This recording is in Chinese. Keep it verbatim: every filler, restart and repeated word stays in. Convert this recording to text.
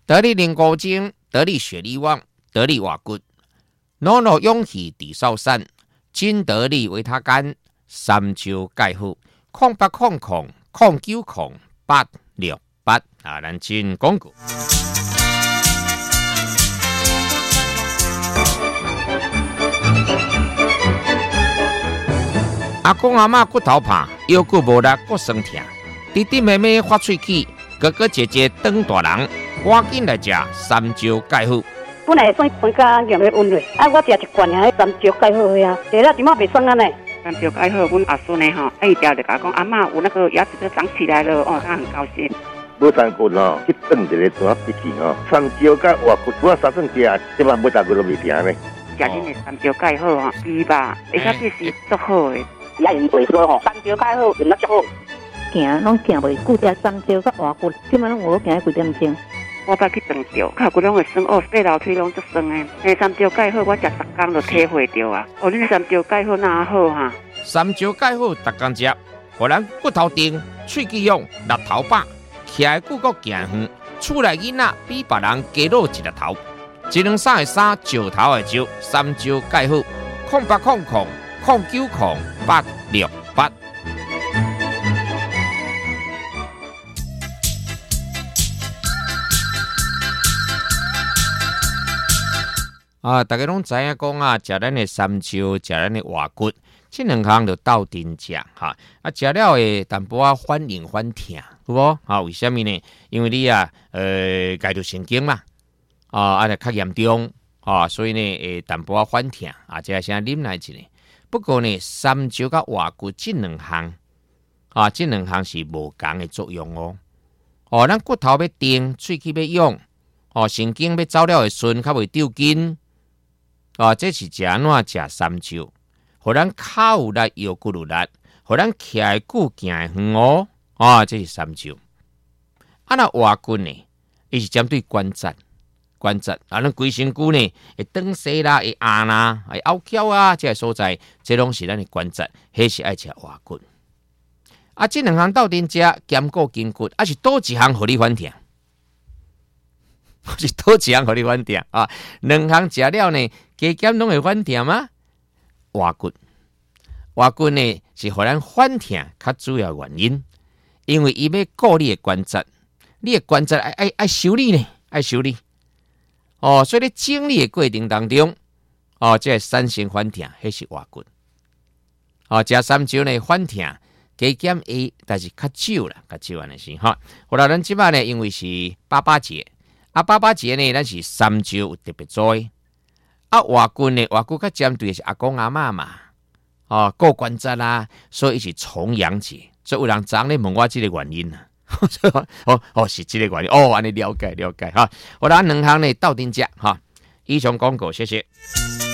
得力灵骨精，得力血力旺，得力瓦骨，努努勇气地少山，金得力维他干，三招介好，空八空空，空九空八六八啊！咱进广告。阿公阿嬷骨头怕，腰骨无力，骨酸痛，弟弟妹妹发喙齿，哥哥姐姐长大人，赶紧来食三招介好。 本来算酸甲用的温热，啊，我食一罐啊，三招介好呀，食了即马袂酸安尼。 三招介好，阮阿孙呢吼，哎，条就甲讲阿嬷有那个牙齿都长起来了，哦，他很高兴。 无三骨吼，去炖一个怎笔记吼，三招甲外骨，我三顿食，即马每大骨都袂平呢。 食恁的三招介好吼，猪吧，而且这是足好的。 也用袂说吼，三招介好，用得足好。行拢行袂久，食三招甲外骨，即马拢有行几点钟。 我捌去长照，脚骨拢会酸，哦，爬楼梯拢足酸的。嘿，三招介好，我食十工就体会到啊。哦，恁三招介好哪好哈？ 三招介好，逐工食，互咱骨头硬，喙齿勇，力头饱，徛的久阁行远，厝内囡仔比别人加落一粒头。一两三的三，石头的石，三招介好，空八空空，空九空八六八。啊，大家拢知影讲啊，食咱的三招，食咱的外骨，这两项就斗阵食哈。啊，食了会淡薄仔反应反痛，有无？啊，为什么呢？因为你啊，呃，解到神经嘛，啊，啊，就较严重啊，所以呢，会淡薄仔反痛啊，这先啉来一个。不过呢，三招甲外骨这两项啊，这两项是无同的作用哦。哦，咱骨头要硬，喙齿要勇，哦，神经要走了会顺，较袂丢筋。啊，这是食安怎食三招，互咱骹有力，腰骨有力，互咱徛会久，行会远哦。啊，这是三招。啊，那外骨呢？伊是针对关节，关节啊，咱规身躯呢会长细啦，会硬啦，会拗翘啊，这个所在，这拢是咱的关节，迄是爱食外骨。啊，这两项斗阵食，兼顾筋骨，啊是倒一项互你反痛？是倒一项互你反痛啊？两项食了呢？加减拢会反痛吗？外骨，外骨呢是互咱反痛较主要原因，因为伊要顾你的关节，你的关节爱爱爱修理呢，爱修理。哦，所以咧整理的过程当中，哦，这产生反痛，迄是外骨。哦，食三招呢反痛，加减 A， 但是较少啦，较少安尼是哈。后来咱即摆呢，因为是八八节，啊八八节呢，咱是三招有特别做的。啊，外骨呢，外骨较针对的是阿公阿嬷嘛，哦，顾关节啦，所以是重阳节。所以有人昨咧问我这个原因啊，哦哦是这个原因，哦，安尼了解了解哈。我咱两项呢斗阵食哈，以上广告，谢谢。